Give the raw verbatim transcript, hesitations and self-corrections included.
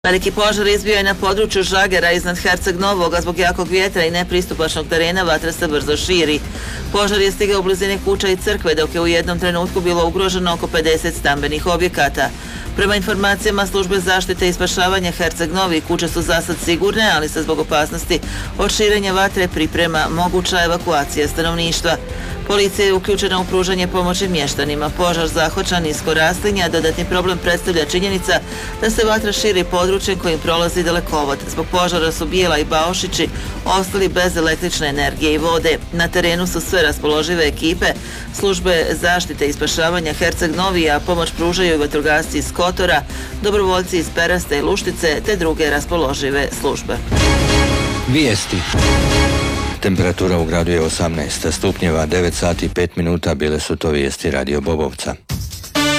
Veliki požar izbio je na području Žagera iznad Herceg Novog, a zbog jakog vjetra i nepristupačnog terena vatra se brzo širi. Požar je stigao u blizini kuća i crkve, dok je u jednom trenutku bilo ugroženo oko pedeset stambenih objekata. Prema informacijama službe zaštite i spašavanja Herceg Novi, kuće su zasad sigurne, ali se zbog opasnosti od širenja vatre priprema moguća evakuacija stanovništva. Policija je uključena u pružanje pomoći mještanima. Požar zahvaća nisko raslinje, a dodatni problem predstavlja činjenica da se vatra širi područjem kojim prolazi dalekovod. Zbog požara su Bijela i Baošići ostali bez električne energije i vode. Na terenu su sve raspoložive ekipe, službe zaštite i spašavanja Herceg Novi, a pomoć pružaju i vatrogasci iz Kotora, dobrovoljci iz Perasta i Luštice te druge raspoložive službe. Vijesti. Temperatura u gradu je osamnaest stupnjeva, devet sati i pet minuta, bile su to vijesti Radio Bobovca.